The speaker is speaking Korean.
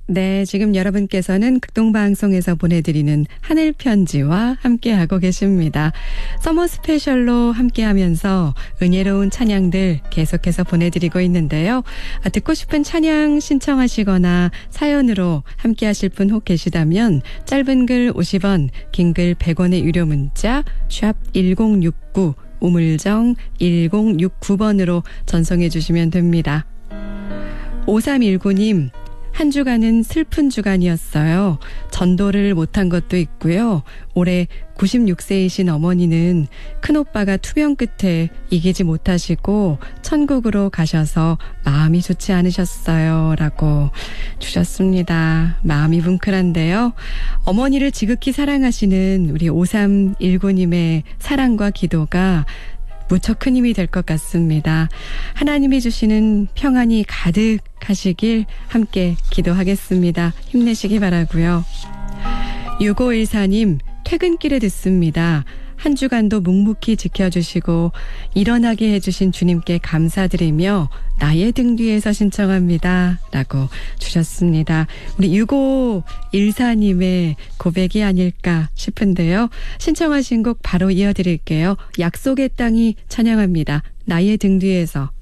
네, 지금 여러분께서는 극동방송에서 보내드리는 하늘편지와 함께하고 계십니다. 서머 스페셜로 함께하면서 은혜로운 찬양들 계속해서 보내드리고 있는데요. 듣고 싶은 찬양 신청하시거나 사연으로 함께하실 분 혹 계시다면 짧은 글 50원, 긴 글 100원의 유료 문자 샵 1069 우물정 1069번으로 전송해 주시면 됩니다. 5319님, 한 주간은 슬픈 주간이었어요. 전도를 못한 것도 있고요. 올해 96세이신 어머니는 큰오빠가 투병 끝에 이기지 못하시고 천국으로 가셔서 마음이 좋지 않으셨어요. 라고 주셨습니다. 마음이 뭉클한데요. 어머니를 지극히 사랑하시는 우리 5319님의 사랑과 기도가 무척 큰 힘이 될 것 같습니다. 하나님이 주시는 평안이 가득하시길 함께 기도하겠습니다. 힘내시기 바라고요. 6514님, 퇴근길에 듣습니다. 한 주간도 묵묵히 지켜주시고 일어나게 해주신 주님께 감사드리며 나의 등 뒤에서 신청합니다. 라고 주셨습니다. 우리 6514님의 고백이 아닐까 싶은데요. 신청하신 곡 바로 이어드릴게요. 약속의 땅이 찬양합니다. 나의 등 뒤에서.